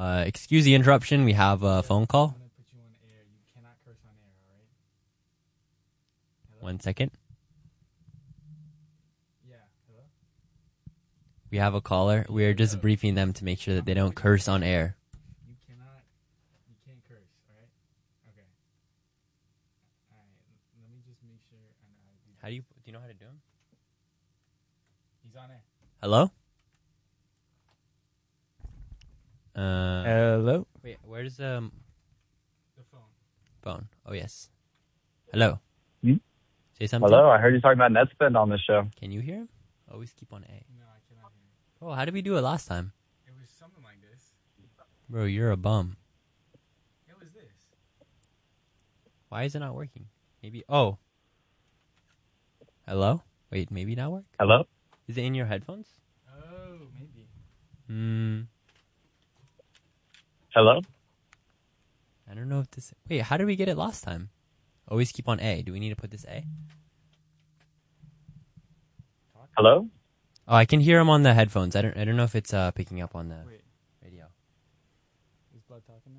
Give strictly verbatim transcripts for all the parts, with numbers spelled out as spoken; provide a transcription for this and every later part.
Uh, excuse the interruption. We have a phone call. I'm gonna put you on air. You cannot curse on air, all right? Hello? One second. Yeah. Hello? We have a caller. We are just briefing them to make sure that they don't curse on air. You cannot. You can't curse, all right? Okay. All right. Let me just make sure. I know how to do How do you? Do you know how to do them? He's on air. Hello. Uh, Hello? wait. Where's um The phone. phone? Oh yes. Hello. Hmm? Say something. Hello, I heard you talking about Netspend on the show. Can you hear him? Always keep on A. No, I cannot hear you. Oh, how did we do it last time? It was something like this. Bro, you're a bum. It was this. Why is it not working? Maybe. Oh. Hello. Wait. Maybe not work. Hello? Is it in your headphones? Oh, maybe. Hmm. Hello? I don't know if this. Wait. How did we get it last time? Always keep on A. Do we need to put this A? Hello? Oh, I can hear him on the headphones. I don't. I don't know if it's uh picking up on the Wait. radio. Is Blood talking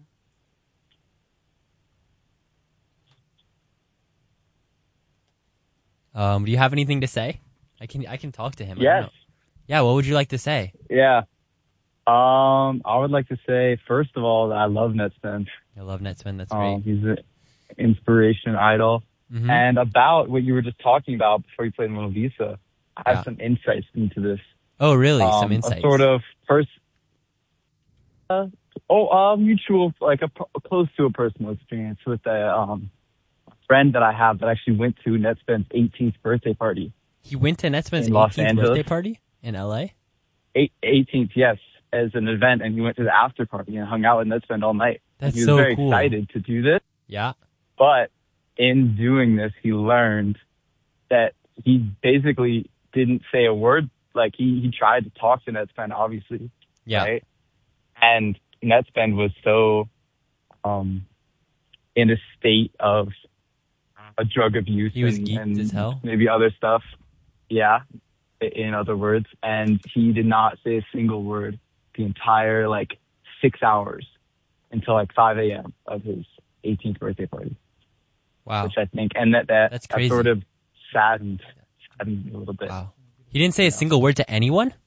now? Um. Do you have anything to say? I can. I can talk to him. I don't Yes. know. Yeah. What would you like to say? Yeah. Um, I would like to say, first of all, that I love Netspend. I love Netspend. That's Um, great. he's an inspiration idol. Mhm. And about what you were just talking about before you played Mona Lisa, I have Yeah. some insights into this. Oh, really? Um, Some insights. A sort of first, uh, oh, uh, mutual, like a, p- close to a personal experience with a um, friend that I have that actually went to Netspend's eighteenth birthday party. He went to Netspend's in Los eighteenth Angeles. birthday party in L A. Eight, eighteenth, yes, as an event, and he went to the after party and hung out with Netspend all night. That's he was so very cool. excited to do this, Yeah. but in doing this, he learned that he basically didn't say a word. Like, he, he tried to talk to Netspend, obviously, Yeah. right? And Netspend was so um, in a state of a drug abuse He was and, geeked and as hell. maybe other stuff. Yeah, i- in other words. And he did not say a single word the entire, like, six hours until, like, five a.m. of his eighteenth birthday party. Wow. Which I think, and that, that, That's that crazy. sort of saddened, saddened me a little bit. Wow. He didn't say a single word to anyone?